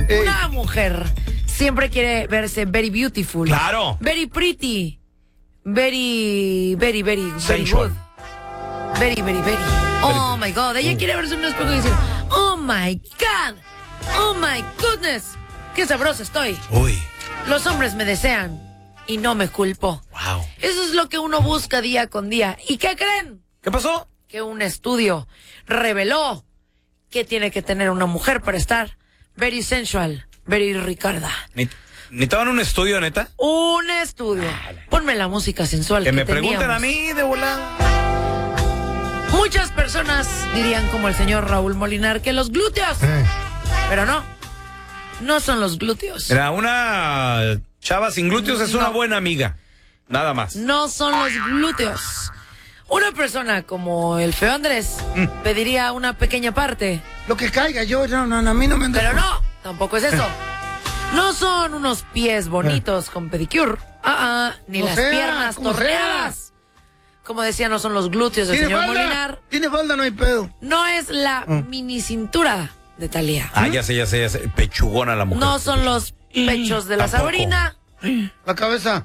Una mujer siempre quiere verse very beautiful. Claro. Very pretty. Very Sensual. good. Very. Oh my God. Ella quiere verse en un espejo y decir, oh my God. Oh my goodness. Qué sabrosa estoy. Uy. Los hombres me desean y no me culpo. Wow. Eso es lo que uno busca día con día. ¿Y qué creen? ¿Qué pasó? Que un estudio reveló que tiene que tener una mujer para estar very sensual, very Ricarda. ¿Necesitaban un estudio, neta? Un estudio. Ponme la música sensual Que que me pregunten teníamos. a mí de volada. Muchas personas dirían como el señor Raúl Molinar que los glúteos. Pero no son los glúteos. Mira, una chava sin glúteos es una buena amiga. Nada más. No son los glúteos. Una persona como el feo Andrés pediría una pequeña parte. Lo que caiga, no, a mí no me... Pero no, tampoco es eso. No son unos pies bonitos con pedicure. Ni las piernas torneadas. Como decía, no son los glúteos del señor Molinar. Tiene falda, no hay pedo. No es la mini cintura de Thalía. Ya sé. Pechugona la mujer. No son los pechos de la Tampoco. Sabrina. La cabeza.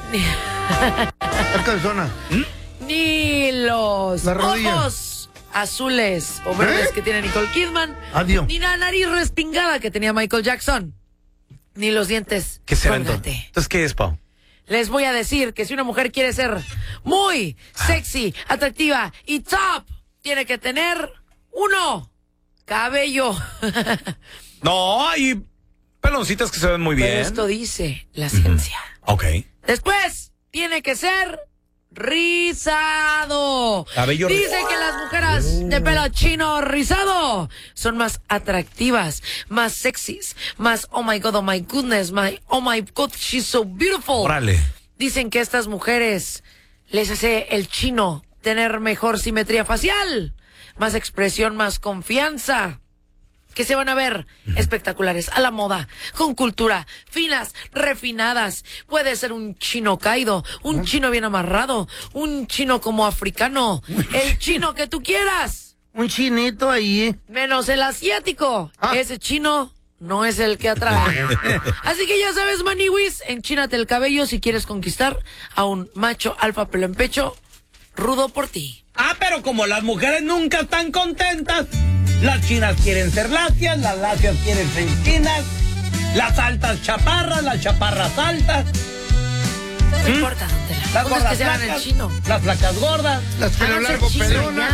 La cabezona. Ni los La rodilla. ojos azules o verdes que tiene Nicole Kidman. Adiós. Ni la nariz respingada que tenía Michael Jackson. Ni los dientes. ¿Qué será Colgate. entonces? ¿Qué es, Pau? Les voy a decir que si una mujer quiere ser muy sexy, atractiva y top, tiene que tener cabello. No, hay peloncitas que se ven muy bien. Pero esto dice la ciencia. Ok. Después, tiene que ser rizado. Cabello Dice que las mujeres de pelo chino rizado son más atractivas, más sexys, más oh my goodness, oh my God, she's so beautiful. Órale. Dicen que a estas mujeres les hace el chino tener mejor simetría facial, más expresión, más confianza. Que se van a ver espectaculares, a la moda, con cultura, finas, refinadas. Puede ser un chino caído, un chino bien amarrado, un chino como africano, el chino que tú quieras. Un chinito ahí. Menos el asiático. Ese chino no es el que atrae. Así que ya sabes, maniwis, enchínate el cabello si quieres conquistar a un macho alfa pelo en pecho, rudo por ti. Pero como las mujeres nunca están contentas, las chinas quieren ser lacias, las lacias quieren ser chinas, las altas chaparras, las chaparras altas. No importa, don Tela. Las Punto es gordas que se hagan el flacas, chino. las flacas gordas. Las pelo Háganse largo chino pelona. ya.